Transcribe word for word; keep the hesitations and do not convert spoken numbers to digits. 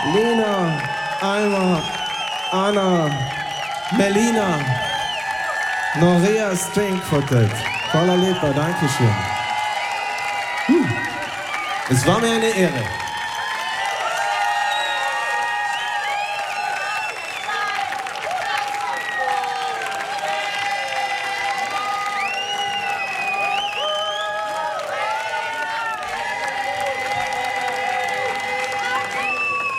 Lena, Alma, Anna, Melina, Norea Stringfooted. Voller Leber, Dankeschön. Hm. Es war mir eine Ehre.